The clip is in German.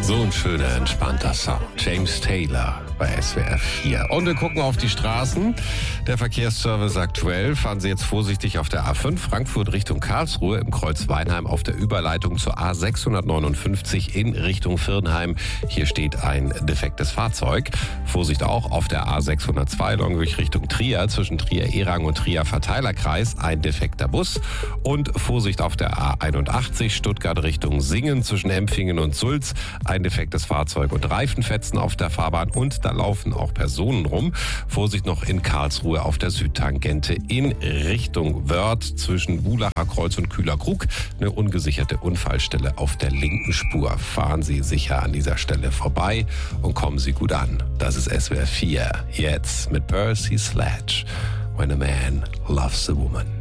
So ein schöner, entspannter Sound. James Taylor bei SWR 4. Und wir gucken auf die Straßen. Der Verkehrsservice aktuell. Fahren Sie jetzt vorsichtig auf der A5 Frankfurt Richtung Karlsruhe im Kreuz Weinheim auf der Überleitung zur A659 in Richtung Viernheim. Hier steht ein defektes Fahrzeug. Vorsicht auch auf der A602 Longwig Richtung Trier zwischen Trier-Erang und Trier-Verteilerkreis ein defekter Bus. Und Vorsicht auf der A81 Stuttgart Richtung Singen zwischen Empfingen und Sulz ein defektes Fahrzeug und Reifenfetzen auf der Fahrbahn und da laufen auch Personen rum. Vorsicht noch in Karlsruhe auf der Südtangente in Richtung Wörth zwischen Bulacher Kreuz und Kühler-Krug. Eine ungesicherte Unfallstelle auf der linken Spur. Fahren Sie sicher an dieser Stelle vorbei und kommen Sie gut an. Das ist SWR 4. Jetzt mit Percy Sledge. When a man loves a woman.